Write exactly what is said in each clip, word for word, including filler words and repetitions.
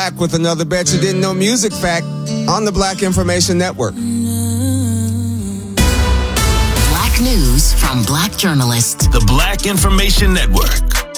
Black with another Bet You Didn't Know music fact on the Black Information Network. Black news from Black journalists. The Black Information Network.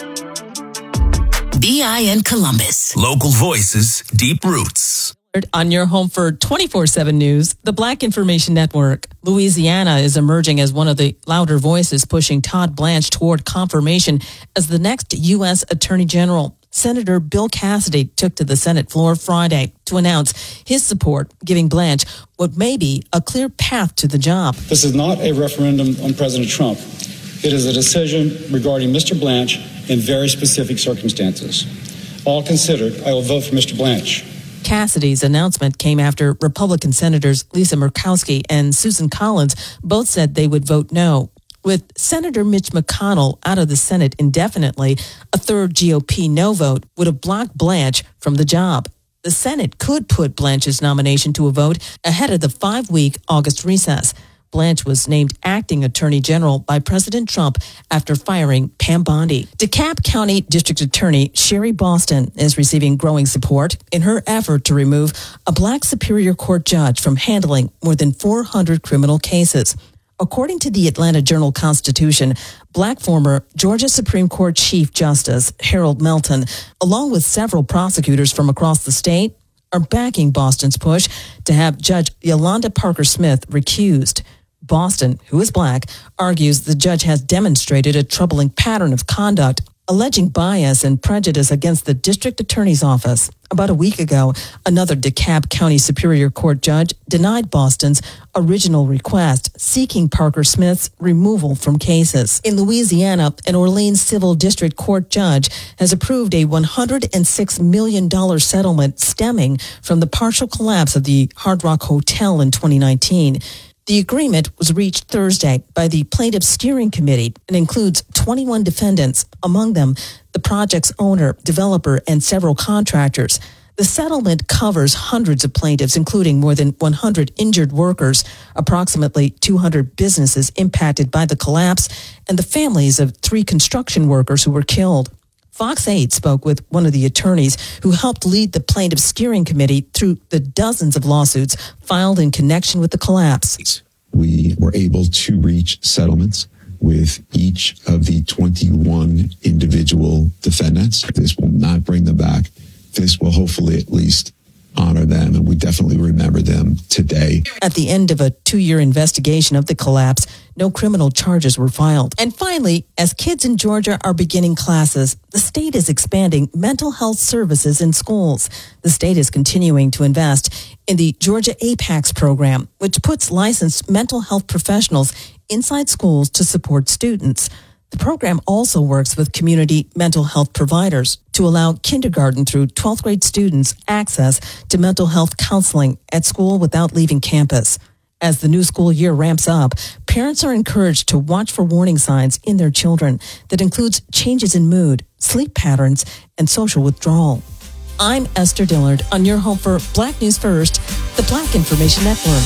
B I N Columbus. Local voices, deep roots. On your home for twenty-four seven News, the Black Information Network. Louisiana is emerging as one of the louder voices pushing Todd Blanche toward confirmation as the next U S Attorney General. Senator Bill Cassidy took to the Senate floor Friday to announce his support, giving Blanche what may be a clear path to the job. This is not a referendum on President Trump. It is a decision regarding Mister Blanche in very specific circumstances. All considered, I will vote for Mister Blanche. Cassidy's announcement came after Republican Senators Lisa Murkowski and Susan Collins both said they would vote no. With Senator Mitch McConnell out of the Senate indefinitely, a third G O P no vote would have blocked Blanche from the job. The Senate could put Blanche's nomination to a vote ahead of the five-week August recess. Blanche was named acting attorney general by President Trump after firing Pam Bondi. DeKalb County District Attorney Sherry Boston is receiving growing support in her effort to remove a black Superior Court judge from handling more than four hundred criminal cases. According to the Atlanta Journal-Constitution, black former Georgia Supreme Court Chief Justice Harold Melton, along with several prosecutors from across the state, are backing Boston's push to have Judge Yolanda Parker Smith recused. Boston, who is black, argues the judge has demonstrated a troubling pattern of conduct, alleging bias and prejudice against the district attorney's office. About a week ago, another DeKalb County Superior Court judge denied Boston's original request, seeking Parker Smith's removal from cases. In Louisiana, an Orleans Civil District Court judge has approved a one hundred six million dollars settlement stemming from the partial collapse of the Hard Rock Hotel in twenty nineteen. The agreement was reached Thursday by the Plaintiffs' Steering Committee and includes twenty-one defendants, among them the project's owner, developer, and several contractors. The settlement covers hundreds of plaintiffs, including more than one hundred injured workers, approximately two hundred businesses impacted by the collapse, and the families of three construction workers who were killed. Fox eight spoke with one of the attorneys who helped lead the Plaintiffs' Steering Committee through the dozens of lawsuits filed in connection with the collapse. We were able to reach settlements with each of the twenty-one individual defendants. This will not bring them back. This will hopefully at least honor them, and we definitely remember them today. At the end of a two-year investigation of the collapse, no criminal charges were filed. And finally, as kids in Georgia are beginning classes, the state is expanding mental health services in schools. The state is continuing to invest in the Georgia APACS program, which puts licensed mental health professionals inside schools to support students. The program also works with community mental health providers to allow kindergarten through twelfth grade students access to mental health counseling at school without leaving campus. As the new school year ramps up, parents are encouraged to watch for warning signs in their children that includes changes in mood, sleep patterns, and social withdrawal. I'm Esther Dillard on your home for Black News First, the Black Information Network.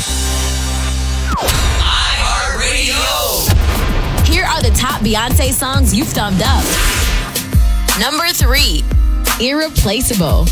Here are the top Beyonce songs you've thumbed up. Number three, Irreplaceable.